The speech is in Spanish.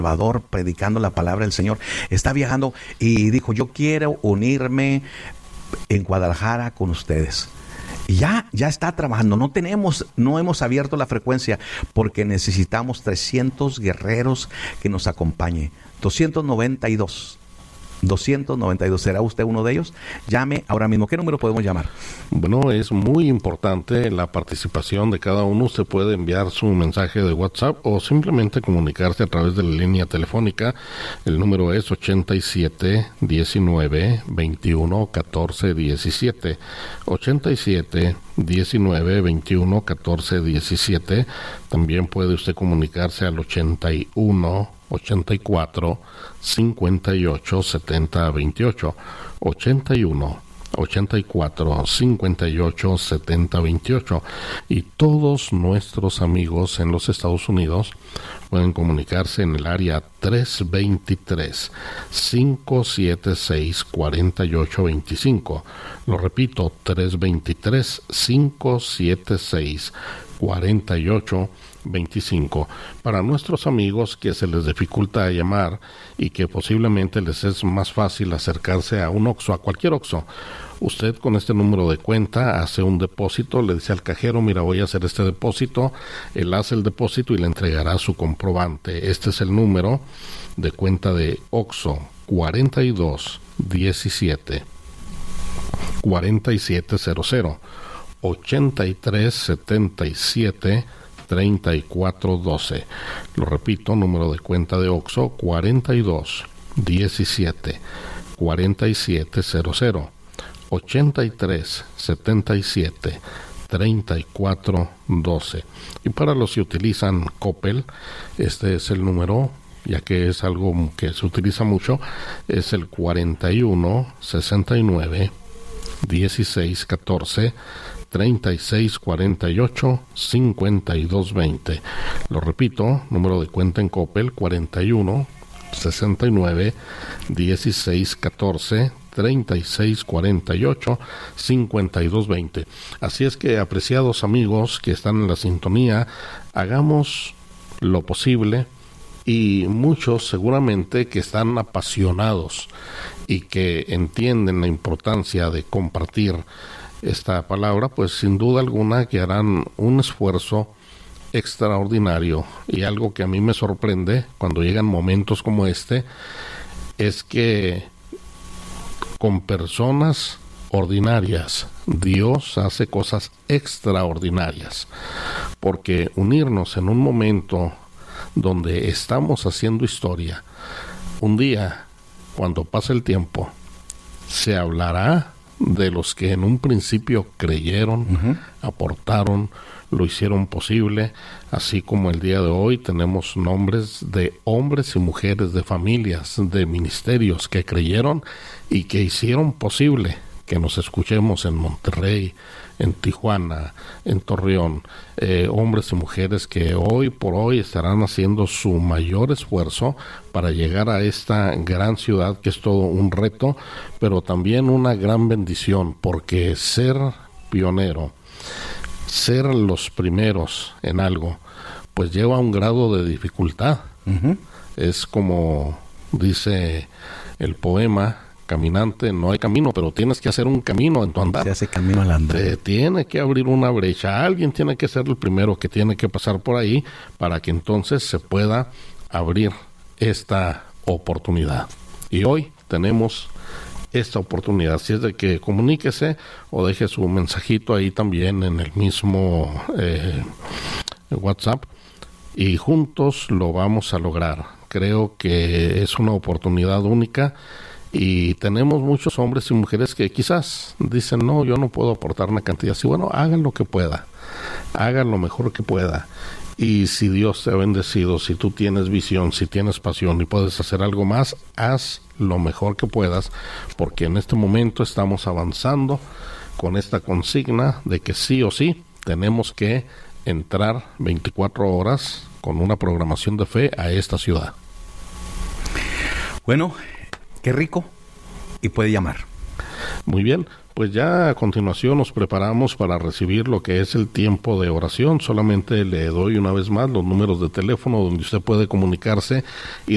Salvador predicando la palabra del Señor. Está viajando y dijo, yo quiero unirme en Guadalajara con ustedes. Y ya está trabajando. No hemos abierto la frecuencia porque necesitamos 300 guerreros que nos acompañen. 292. ¿Será usted uno de ellos? Llame ahora mismo. ¿Qué número podemos llamar? Bueno, es muy importante la participación de cada uno. Usted puede enviar su mensaje de WhatsApp o simplemente comunicarse a través de la línea telefónica. El número es 87 19 21 14 17. 87 19 21 14 17. También puede usted comunicarse al 81 84 58 70 28. 81 84 58 70 28. Y todos nuestros amigos en los Estados Unidos pueden comunicarse en el área 323 576 48 25. Lo repito, 323 576 48 25. Para nuestros amigos que se les dificulta llamar y que posiblemente les es más fácil acercarse a un Oxxo, a cualquier Oxxo, usted con este número de cuenta hace un depósito, le dice al cajero, mira, voy a hacer este depósito, él hace el depósito y le entregará su comprobante. Este es el número de cuenta de Oxxo, 42 17 4700 83 77 3412. Lo repito, número de cuenta de Oxxo, 42 17 4700 83 77 3412. Y para los que utilizan Coppel, este es el número, ya que es algo que se utiliza mucho, es el 41 69 16 14 36 48 52 20. Lo repito, número de cuenta en Coppel, 41 69 16 14 36 48 52 20. Así es que, apreciados amigos que están en la sintonía, hagamos lo posible, y muchos seguramente que están apasionados y que entienden la importancia de compartir esta palabra, pues sin duda alguna que harán un esfuerzo extraordinario. Y algo que a mí me sorprende cuando llegan momentos como este es que con personas ordinarias Dios hace cosas extraordinarias, porque unirnos en un momento donde estamos haciendo historia, un día, cuando pase el tiempo, se hablará de los que en un principio creyeron, aportaron, lo hicieron posible, así como el día de hoy tenemos nombres de hombres y mujeres, de familias, de ministerios que creyeron y que hicieron posible que nos escuchemos en Monterrey, en Tijuana, en Torreón, hombres y mujeres que hoy por hoy estarán haciendo su mayor esfuerzo para llegar a esta gran ciudad, que es todo un reto, pero también una gran bendición, porque ser pionero, ser los primeros en algo, pues lleva un grado de dificultad. Es como dice el poema, caminante, no hay camino, pero tienes que hacer un camino en tu andar. Se hace camino al andar. Te tiene que abrir una brecha. Alguien tiene que ser el primero que tiene que pasar por ahí para que entonces se pueda abrir esta oportunidad. Y hoy tenemos esta oportunidad. Así es de que comuníquese o deje su mensajito ahí también en el mismo WhatsApp y juntos lo vamos a lograr. Creo que es una oportunidad única. Y tenemos muchos hombres y mujeres que quizás dicen, no, yo no puedo aportar una cantidad así. Bueno, hagan lo que pueda, hagan lo mejor que pueda. Y si Dios te ha bendecido, si tú tienes visión, si tienes pasión y puedes hacer algo más, haz lo mejor que puedas, porque en este momento estamos avanzando con esta consigna de que sí o sí tenemos que entrar 24 horas con una programación de fe a esta ciudad. Bueno, qué rico, y puede llamar. Muy bien, pues ya a continuación nos preparamos para recibir lo que es el tiempo de oración. Solamente le doy una vez más los números de teléfono donde usted puede comunicarse y